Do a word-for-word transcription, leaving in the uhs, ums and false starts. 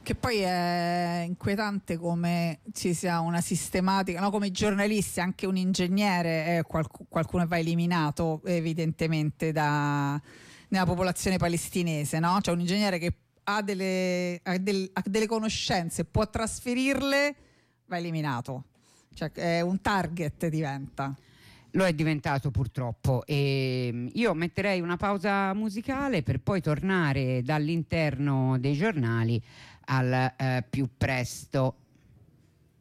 Che poi è inquietante come ci sia una sistematica, no? Come i giornalisti, anche un ingegnere, eh, qualc- qualcuno va eliminato evidentemente da, nella popolazione palestinese, no? Cioè un ingegnere che ha delle, ha del- ha delle conoscenze, può trasferirle, va eliminato. Cioè è un target, diventa. Lo è diventato purtroppo, e io metterei una pausa musicale per poi tornare dall'interno dei giornali al eh, più presto.